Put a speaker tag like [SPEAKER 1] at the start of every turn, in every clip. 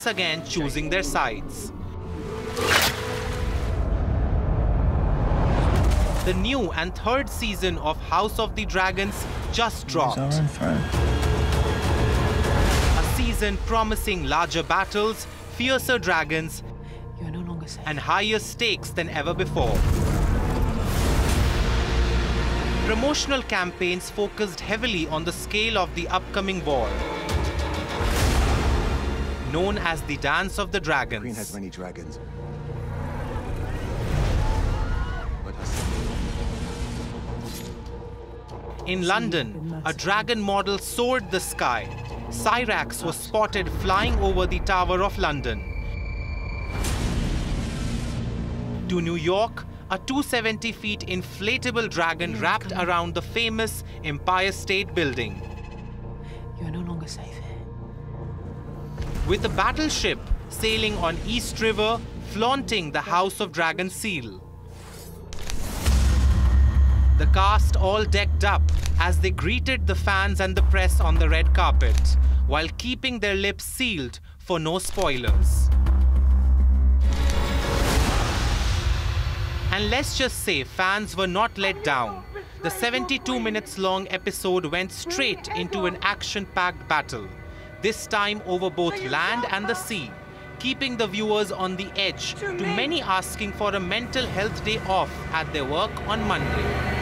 [SPEAKER 1] again choosing their sides. The new and third season of House of the Dragons just dropped. A season promising larger battles, fiercer dragons, and higher stakes than ever before. Promotional campaigns focused heavily on the scale of the upcoming war, known as the Dance of the Dragons.
[SPEAKER 2] Queen has many dragons.
[SPEAKER 1] In London, a dragon model soared the sky. Cyrax was spotted flying over the Tower of London. To New York, a 270 feet inflatable dragon wrapped around the famous Empire State Building.
[SPEAKER 3] You are no longer safe here.
[SPEAKER 1] With a battleship sailing on East River, flaunting the House of Dragon seal. The cast all decked up as they greeted the fans and the press on the red carpet, while keeping their lips sealed for no spoilers. And let's just say fans were not let down. The 72 minutes long episode went straight into an action-packed battle, this time over both land and the sea, keeping the viewers on the edge, to many asking for a mental health day off at their work on Monday.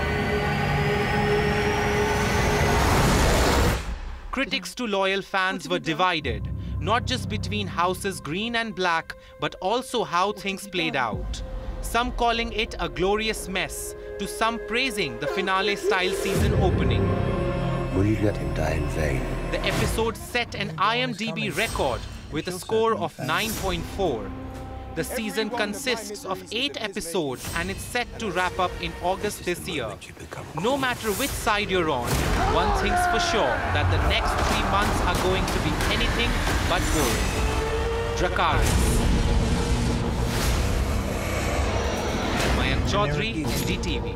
[SPEAKER 1] Critics to loyal fans were divided, not just between houses green and black, but also how things played out. Some calling it a glorious mess, to some praising the finale-style season opening.
[SPEAKER 2] Will you let him die in vain?
[SPEAKER 1] The episode set an IMDb record with a score of 9.4. The season consists of 8 episodes and it's set to wrap up in August this year. No matter which side you're on, one thing's for sure, that the next 3 months are going to be anything but good. Dracarys. Mayank Chaudhary, NDTV.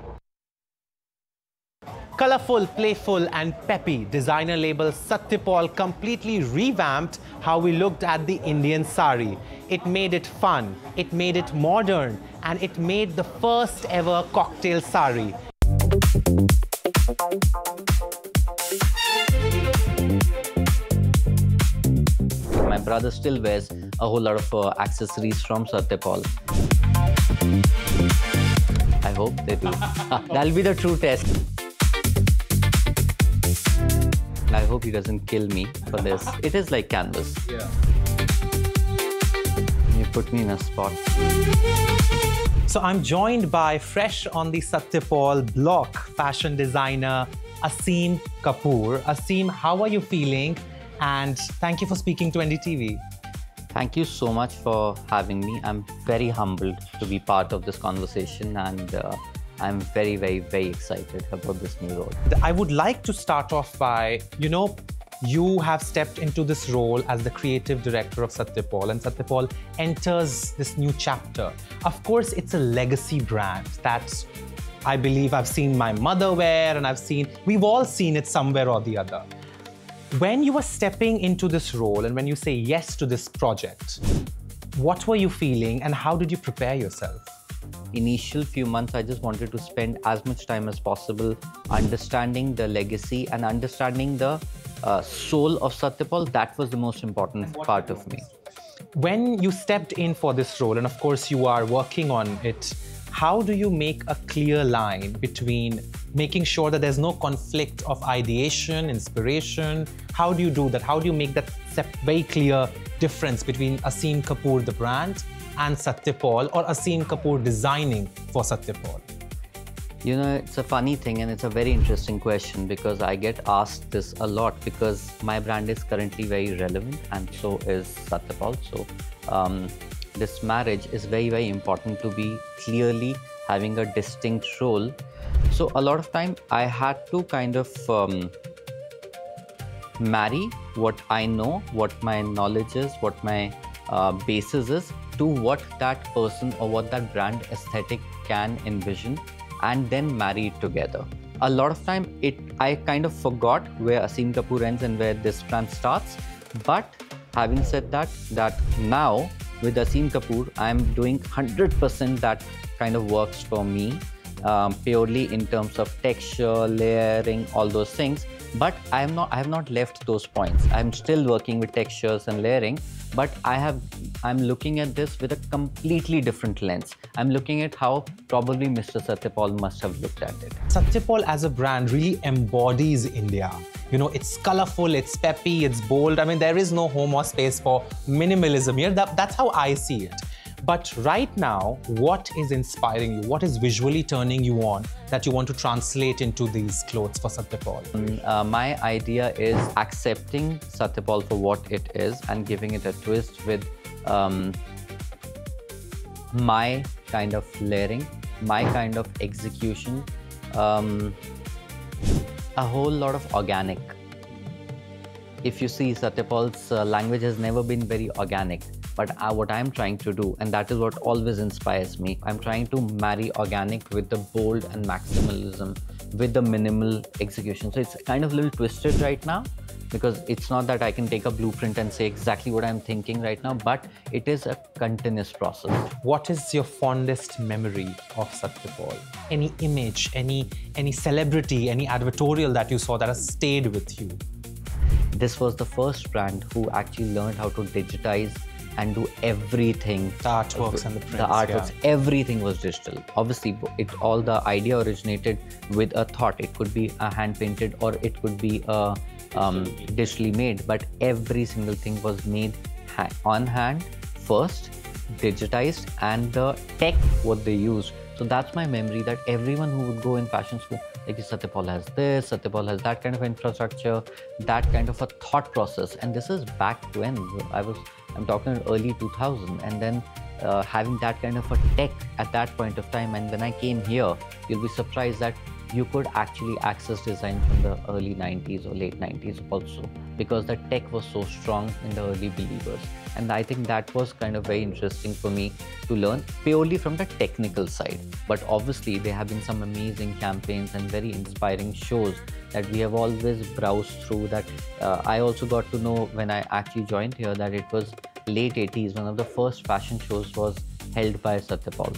[SPEAKER 1] Colorful, playful and peppy, designer label Satyapal completely revamped how we looked at the Indian sari. It made it fun, it made it modern, and it made the first ever cocktail sari.
[SPEAKER 4] My brother still wears a whole lot of accessories from Satyapal. I hope they do. That'll be the true test. I hope he doesn't kill me for this. It is like canvas.
[SPEAKER 1] Yeah.
[SPEAKER 4] You put me in a spot.
[SPEAKER 1] So I'm joined by fresh on the Satyapal block fashion designer Aseem Kapoor. Aseem, how are you feeling? And thank you for speaking to NDTV.
[SPEAKER 4] Thank you so much for having me. I'm very humbled to be part of this conversation, and I'm very, very, very excited about this new role.
[SPEAKER 1] I would like to start off by, you have stepped into this role as the creative director of Satyapal, and Satyapal enters this new chapter. Of course, it's a legacy brand that I believe I've seen my mother wear, and we've all seen it somewhere or the other. When you were stepping into this role and when you say yes to this project, what were you feeling and how did you prepare yourself?
[SPEAKER 4] Initial few months, I just wanted to spend as much time as possible understanding the legacy and understanding the soul of Satyapal. That was the most important part of me.
[SPEAKER 1] When you stepped in for this role, and of course you are working on it, how do you make a clear line between making sure that there's no conflict of ideation, inspiration? How do you do that? How do you make that very clear difference between Aseem Kapoor, the brand, and Satyapal, or Aseem Kapoor designing for Satyapal?
[SPEAKER 4] It's a funny thing and it's a very interesting question, because I get asked this a lot, because my brand is currently very relevant and so is Satyapal. So this marriage is very, very important to be clearly having a distinct role. So a lot of time I had to kind of marry what I know, what my knowledge is, what my basis is, to what that person or what that brand aesthetic can envision, and then marry it together. A lot of time I kind of forgot where Aseem Kapoor ends and where this brand starts, but Having said that, now with Asim Kapoor, I'm doing 100% that kind of works for me, purely in terms of texture, layering, all those things. But I have not left those points. I'm still working with textures and layering, but I'm looking at this with a completely different lens. I'm looking at how probably Mr. Satyapal must have looked at it.
[SPEAKER 1] Satyapal as a brand really embodies India. You know, it's colorful, it's peppy, it's bold. I mean, there is no home or space for minimalism here. That's how I see it. But right now, what is inspiring you? What is visually turning you on that you want to translate into these clothes for Satyapal?
[SPEAKER 4] My idea is accepting Satyapal for what it is and giving it a twist with my kind of layering, my kind of execution, a whole lot of organic. If you see, Satyapal's language has never been very organic. But what I'm trying to do, and that is what always inspires me, I'm trying to marry organic with the bold and maximalism, with the minimal execution. So it's kind of a little twisted right now, because it's not that I can take a blueprint and say exactly what I'm thinking right now, but it is a continuous process.
[SPEAKER 1] What is your fondest memory of Satyapal? Any image, any celebrity, any advertorial that you saw that has stayed with you?
[SPEAKER 4] This was the first brand who actually learned how to digitize and do everything.
[SPEAKER 1] The artworks and the prints.
[SPEAKER 4] The artworks, everything was digital. Obviously, all the idea originated with a thought. It could be a hand painted or it could be digitally made, but every single thing was made on hand first, digitized, and the tech what they used. So that's my memory, that everyone who would go in fashion school, like Satyapal has this, Satyapal has that kind of infrastructure, that kind of a thought process. And this is back when I'm talking early 2000, and then having that kind of a tech at that point of time. And when I came here, you'll be surprised that you could actually access design from the early 90s or late 90s also, because the tech was so strong in the early believers. And I think that was kind of very interesting for me to learn purely from the technical side. But obviously there have been some amazing campaigns and very inspiring shows that we have always browsed through, that I also got to know when I actually joined here that it was late 80s. One of the first fashion shows was held by Satyapal.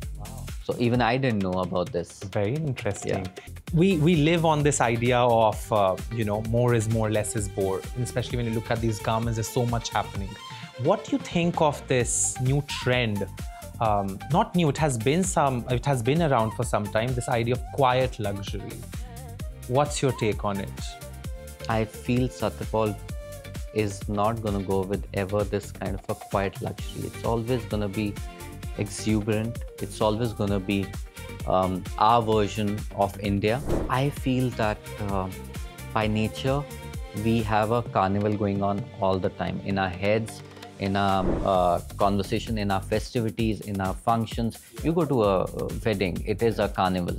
[SPEAKER 4] So even I didn't know about this.
[SPEAKER 1] Very interesting.
[SPEAKER 4] Yeah.
[SPEAKER 1] We live on this idea of, more is more, less is more. And especially when you look at these garments, there's so much happening. What do you think of this new trend? Not new, it has been around for some time, this idea of quiet luxury. What's your take on it?
[SPEAKER 4] I feel Satyapal is not going to go with ever this kind of a quiet luxury. It's always going to be exuberant. It's always going to be our version of India. I feel that by nature, we have a carnival going on all the time in our heads, in our conversation, in our festivities, in our functions. You go to a wedding, it is a carnival.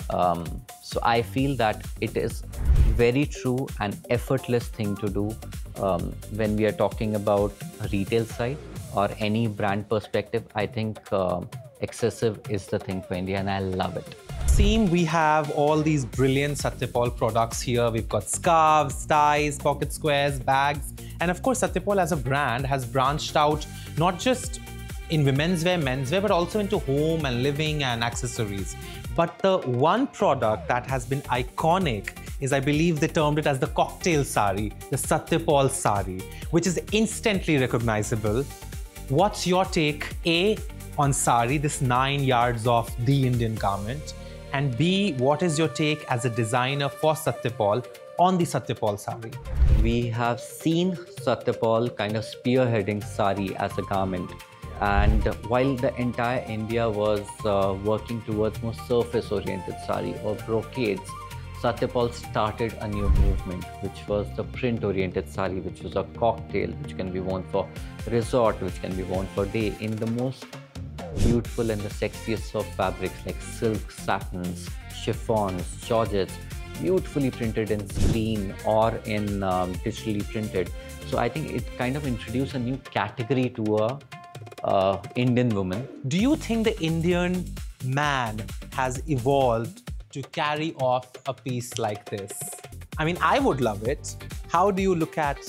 [SPEAKER 4] So I feel that it is very true and effortless thing to do when we are talking about a retail side or any brand perspective. I think excessive is the thing for India, and I love it.
[SPEAKER 1] We have all these brilliant Satyapal products here. We've got scarves, ties, pocket squares, bags. And of course, Satyapal as a brand has branched out not just in women's wear, men's wear, but also into home and living and accessories. But the one product that has been iconic is, I believe they termed it as the cocktail sari, the Satyapal sari, which is instantly recognizable. What's your take, A, on sari, this 9 yards of the Indian garment? And B, what is your take as a designer for Satyapal on the Satyapal sari?
[SPEAKER 4] We have seen Satyapal kind of spearheading sari as a garment. And while the entire India was working towards more surface-oriented sari or brocades, Satyapal started a new movement, which was the print-oriented sari, which was a cocktail, which can be worn for resort, which can be worn for day, in the most beautiful and the sexiest of fabrics like silk, satins, chiffons, georgettes, beautifully printed in screen or in digitally printed. So I think it kind of introduced a new category to a Indian woman.
[SPEAKER 1] Do you think the Indian man has evolved to carry off a piece like this? I mean, I would love it. How do you look at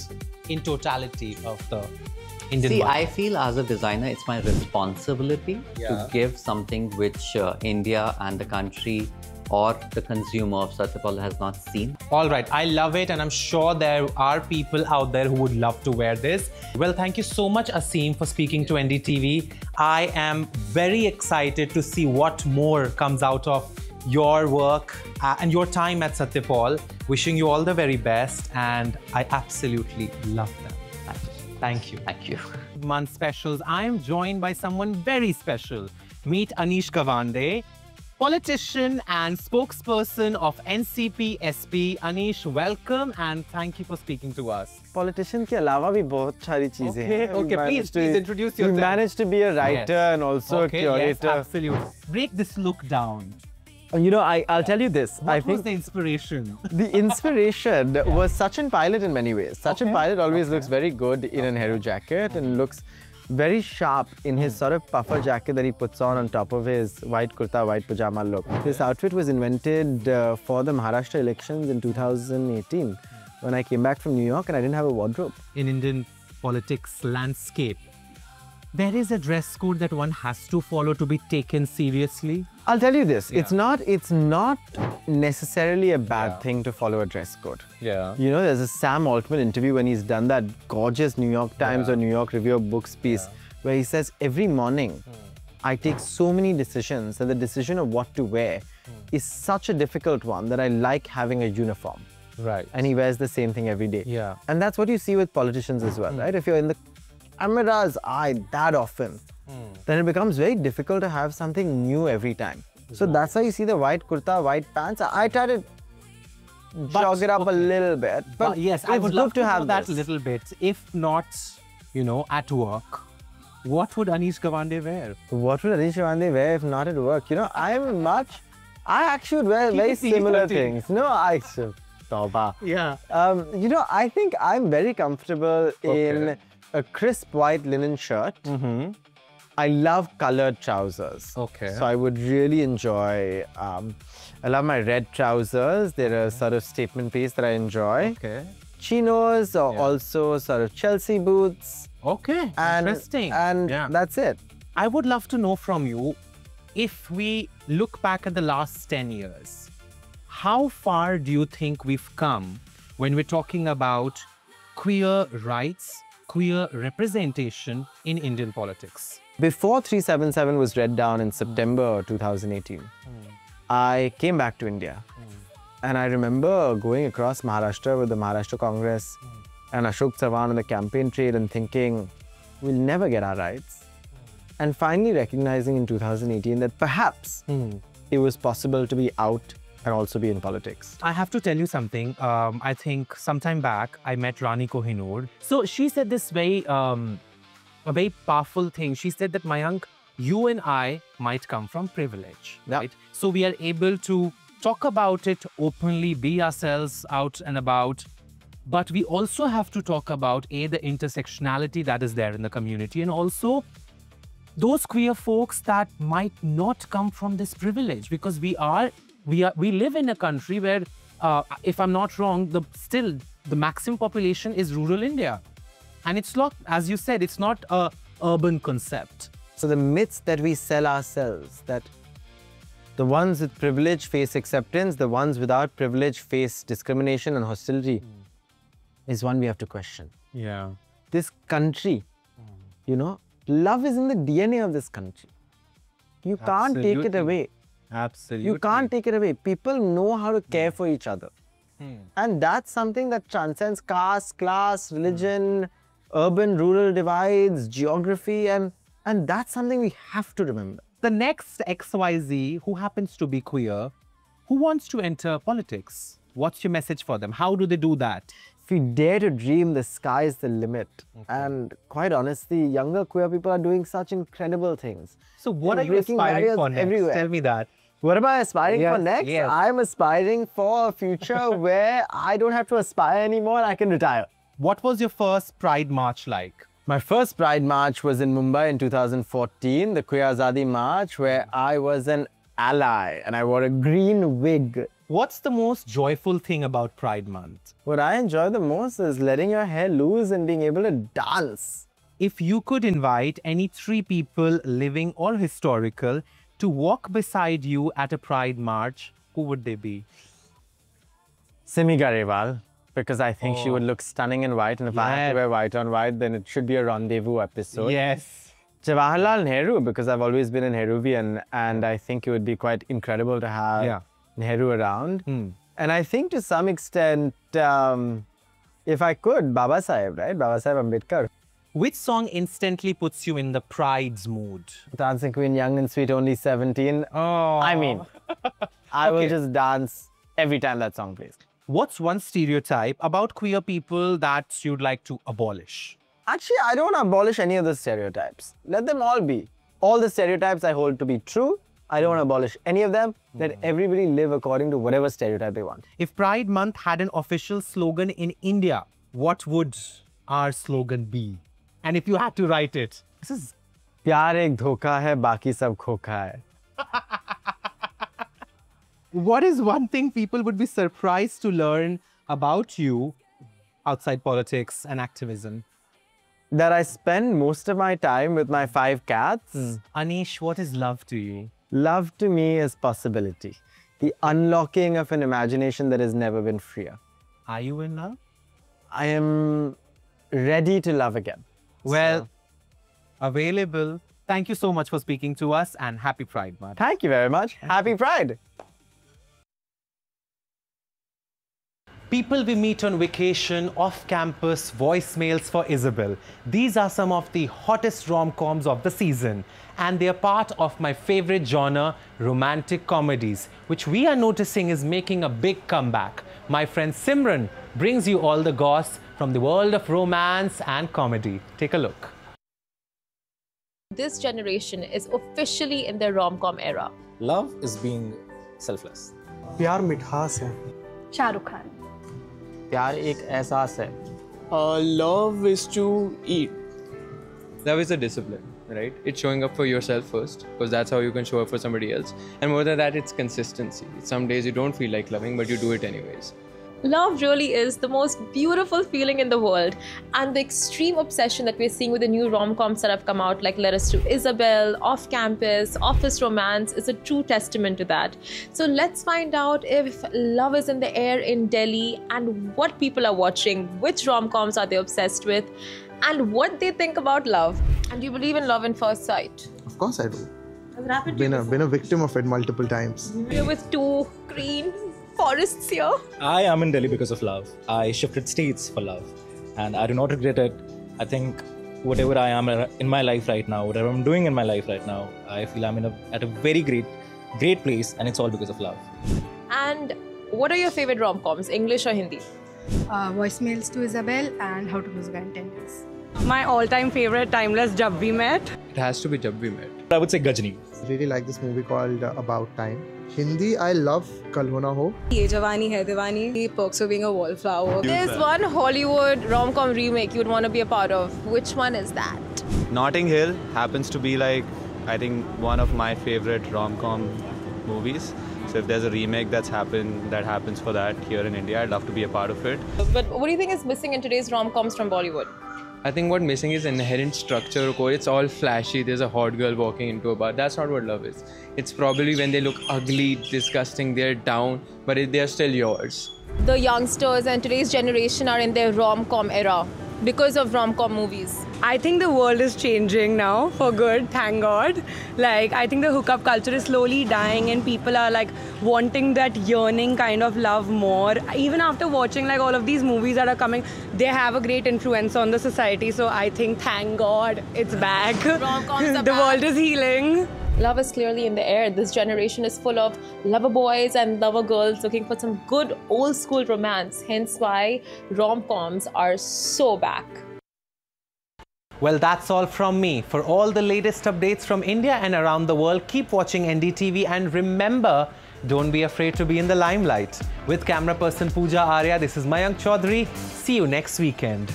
[SPEAKER 1] in totality of the Indian
[SPEAKER 4] See,
[SPEAKER 1] market?
[SPEAKER 4] I feel as a designer, it's my responsibility to give something which India and the country or the consumer of Satyapal has not seen.
[SPEAKER 1] All right, I love it, and I'm sure there are people out there who would love to wear this. Well, thank you so much, Aseem, for speaking to NDTV. I am very excited to see what more comes out of your work and your time at Satyapal. Wishing you all the very best, and I absolutely love them. Thank you.
[SPEAKER 4] Thank you.
[SPEAKER 1] Month specials, I am joined by someone very special. Meet Anish Gawande, politician and spokesperson of NCP SP. Anish, welcome and thank you for speaking to us.
[SPEAKER 5] Politician के अलावा भी बहुत सारी चीजें हैं.
[SPEAKER 1] Okay, please introduce yourself.
[SPEAKER 5] You managed to be a writer and also a curator.
[SPEAKER 1] Yes, absolutely. Break this look down.
[SPEAKER 5] You know, I'll tell you this.
[SPEAKER 1] What was the inspiration?
[SPEAKER 5] The inspiration was Sachin Pilot in many ways. Sachin Pilot always looks very good in a Nehru jacket and looks very sharp in his sort of puffer jacket that he puts on top of his white kurta, white pajama look. This outfit was invented for the Maharashtra elections in 2018 when I came back from New York and I didn't have a wardrobe.
[SPEAKER 1] In Indian politics landscape, there is a dress code that one has to follow to be taken seriously.
[SPEAKER 5] I'll tell you this, it's not necessarily a bad thing to follow a dress code.
[SPEAKER 1] Yeah.
[SPEAKER 5] You know, there's a Sam Altman interview when he's done that gorgeous New York Times or New York Review of Books piece where he says, every morning I take so many decisions and the decision of what to wear is such a difficult one that I like having a uniform.
[SPEAKER 1] Right.
[SPEAKER 5] And he wears the same thing every day.
[SPEAKER 1] Yeah.
[SPEAKER 5] And that's what you see with politicians as well, right? If you're in the camera's eye that often, then it becomes very difficult to have something new every time. So that's why you see the white kurta, white pants. I try to jog it up a little bit. But
[SPEAKER 1] yes,
[SPEAKER 5] it's
[SPEAKER 1] I would
[SPEAKER 5] good
[SPEAKER 1] love
[SPEAKER 5] to have
[SPEAKER 1] know that
[SPEAKER 5] this.
[SPEAKER 1] little bit. If not, you know, at work, what would Anish Gawande wear?
[SPEAKER 5] What would Anish Gawande wear if not at work? You know, I actually would wear very similar things. No, I should. Tauba.
[SPEAKER 1] Yeah.
[SPEAKER 5] You know, I think I'm very comfortable in a crisp white linen shirt. I love colored trousers.
[SPEAKER 1] Okay.
[SPEAKER 5] So I would really enjoy, I love my red trousers. They're a sort of statement piece that I enjoy.
[SPEAKER 1] Okay.
[SPEAKER 5] Chinos are also sort of Chelsea boots.
[SPEAKER 1] Okay.
[SPEAKER 5] And,
[SPEAKER 1] Interesting.
[SPEAKER 5] And that's it.
[SPEAKER 1] I would love to know from you, if we look back at the last 10 years, how far do you think we've come when we're talking about queer rights, queer representation in Indian politics?
[SPEAKER 5] Before 377 was read down in September 2018, I came back to India. And I remember going across Maharashtra with the Maharashtra Congress and Ashok Chavan on the campaign trail and thinking, we'll never get our rights. And finally recognizing in 2018 that perhaps it was possible to be out and also be in politics.
[SPEAKER 1] I have to tell you something. I think sometime back, I met Rani Kohinoor. So she said this a very powerful thing. She said that, Mayank, you and I might come from privilege, right? So we are able to talk about it openly, be ourselves out and about. But we also have to talk about, A, the intersectionality that is there in the community, and also those queer folks that might not come from this privilege, because we live in a country where, if I'm not wrong, still the maximum population is rural India. And it's not, as you said, it's not a urban concept.
[SPEAKER 5] So the myths that we sell ourselves, that the ones with privilege face acceptance, the ones without privilege face discrimination and hostility, is one we have to question.
[SPEAKER 1] Yeah.
[SPEAKER 5] This country, you know, love is in the DNA of this country. You can't take it away.
[SPEAKER 1] Absolutely.
[SPEAKER 5] You can't take it away. People know how to care for each other. And that's something that transcends caste, class, religion, urban, rural divides, geography, and that's something we have to remember.
[SPEAKER 1] The next XYZ who happens to be queer, who wants to enter politics, what's your message for them? How do they do that?
[SPEAKER 5] If you dare to dream, the sky is the limit. And quite honestly, younger queer people are doing such incredible things.
[SPEAKER 1] So what
[SPEAKER 5] They're
[SPEAKER 1] are you
[SPEAKER 5] breaking
[SPEAKER 1] aspiring
[SPEAKER 5] barriers
[SPEAKER 1] for next?
[SPEAKER 5] everywhere.
[SPEAKER 1] Tell me that.
[SPEAKER 5] What am I aspiring for next?
[SPEAKER 1] yes.
[SPEAKER 5] I'm aspiring for a future where I don't have to aspire anymore and I can retire.
[SPEAKER 1] What was your first Pride March like?
[SPEAKER 5] My first Pride March was in Mumbai in 2014, the Queer Azadi March, where I was an ally and I wore a green wig
[SPEAKER 1] What's the most joyful thing about Pride Month?
[SPEAKER 5] What I enjoy the most is letting your hair loose and being able to dance.
[SPEAKER 1] If you could invite any 3 people, living or historical, to walk beside you at a Pride March, who would they be?
[SPEAKER 5] Simi Garewal, because I think she would look stunning in white, and if I have to wear white on white, then it should be a rendezvous episode.
[SPEAKER 1] Yes.
[SPEAKER 5] Jawaharlal Nehru, because I've always been an Nehruvian, and I think it would be quite incredible to have Nehru around. And I think to some extent, if I could, Baba Saheb, right? Baba Saheb Ambedkar.
[SPEAKER 1] Which song instantly puts you in the Pride's mood?
[SPEAKER 5] Dancing Queen, Young and Sweet, Only 17.
[SPEAKER 1] Oh.
[SPEAKER 5] I mean, I will just dance every time that song plays.
[SPEAKER 1] What's one stereotype about queer people that you'd like to abolish?
[SPEAKER 5] Actually, I don't abolish any of the stereotypes. Let them all be. All the stereotypes I hold to be true. I don't abolish any of them. Let everybody live according to whatever stereotype they want.
[SPEAKER 1] If Pride Month had an official slogan in India, what would our slogan be? And if you had to write it, this is
[SPEAKER 5] Pyar ek dhoka hai, baki sab khokha hai.
[SPEAKER 1] What is one thing people would be surprised to learn about you outside politics and activism?
[SPEAKER 5] That I spend most of my time with my 5 cats.
[SPEAKER 1] Anish, what is love to you?
[SPEAKER 5] Love to me is possibility. The unlocking of an imagination that has never been freer.
[SPEAKER 1] Are you in love?
[SPEAKER 5] I am ready to love again.
[SPEAKER 1] Well, available. Thank you so much for speaking to us, and happy Pride Month.
[SPEAKER 5] Thank you very much. Happy Pride.
[SPEAKER 1] People we meet on vacation, off campus, voicemails for Isabel. These are some of the hottest rom-coms of the season, and they are part of my favorite genre, romantic comedies, which we are noticing is making a big comeback. My friend Simran brings you all the goss from the world of romance and comedy. Take a look.
[SPEAKER 6] This generation is officially in their rom-com era.
[SPEAKER 7] Love is being selfless.
[SPEAKER 8] प्यार मिठास है.
[SPEAKER 9] शाहरुख खान.
[SPEAKER 5] प्यार एक एहसास है.
[SPEAKER 8] Love is to eat.
[SPEAKER 10] Love is a discipline, right? It's showing up for yourself first, because that's how you can show up for somebody else. And more than that, it's consistency. Some days you don't feel like loving, but you do it anyways.
[SPEAKER 6] Love really is the most beautiful feeling in the world, and the extreme obsession that we're seeing with the new rom-coms that have come out, like Letters to Isabel, Off Campus, Office Romance, is a true testament to that. So let's find out if love is in the air in Delhi and what people are watching, which rom-coms are they obsessed with, and what they think about love. And do you believe in love in first sight?
[SPEAKER 8] Of course I do.
[SPEAKER 6] I've
[SPEAKER 8] Been a victim of it multiple times.
[SPEAKER 6] We're with 2 green forests here.
[SPEAKER 7] I am in Delhi because of love. I shifted states for love, and I do not regret it. I think whatever I am in my life right now, whatever I'm doing in my life right now, I feel I'm at a very great place, and it's all because of love.
[SPEAKER 6] And what are your favorite rom-coms, English or Hindi?
[SPEAKER 9] Voicemails to Isabel and How to Lose a Guy in 10 Days.
[SPEAKER 3] My all-time favorite, timeless, Jab We Met.
[SPEAKER 10] It has to be Jab We Met.
[SPEAKER 7] I would say Gajni.
[SPEAKER 8] I really like this movie called About Time. Hindi, I love Kal Ho Na Ho.
[SPEAKER 3] Ye Jawani Hai Diwani, The Perks of Being a Wallflower.
[SPEAKER 6] There's one Hollywood rom-com remake you'd want to be a part of. Which one is that?
[SPEAKER 11] Notting Hill happens to be like, I think, one of my favorite rom-com movies. So if there's a remake that happens for that here in India, I'd love to be a part of it.
[SPEAKER 6] But what do you think is missing in today's rom-coms from Bollywood?
[SPEAKER 10] I think what missing is inherent structure. It's all flashy. There's a hot girl walking into a bar. That's not what love is. It's probably when they look ugly, disgusting, they're down, but they're still yours.
[SPEAKER 6] The youngsters and today's generation are in their rom-com era because of rom-com movies.
[SPEAKER 3] I think the world is changing now for good, thank God. Like, I think the hookup culture is slowly dying and people are like wanting that yearning kind of love more. Even after watching like all of these movies that are coming, they have a great influence on the society. So I think, thank God, it's back.
[SPEAKER 6] Rom-coms are
[SPEAKER 3] the
[SPEAKER 6] back.
[SPEAKER 3] world is healing.
[SPEAKER 6] Love is clearly in the air. This generation is full of lover boys and lover girls looking for some good old school romance. Hence why rom-coms are so back.
[SPEAKER 1] Well, that's all from me. For all the latest updates from India and around the world, keep watching NDTV, and remember, don't be afraid to be in the limelight. With camera person Pooja Arya, this is Mayank Chaudhary. See you next weekend.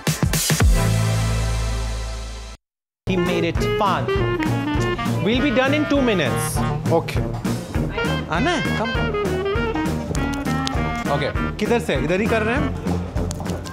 [SPEAKER 1] He made it fun. We'll be done in 2 minutes.
[SPEAKER 8] Okay.
[SPEAKER 1] Anna, come. Okay किधर से इधर ही कर रहे हैं